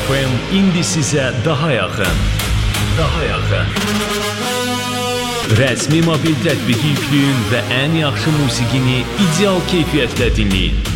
FM indi sizə daha yaxın. Rəsmi mobil tətbiqi yükləyin və ən yaxşı musiqini ideal keyfiyyətlə dinləyin.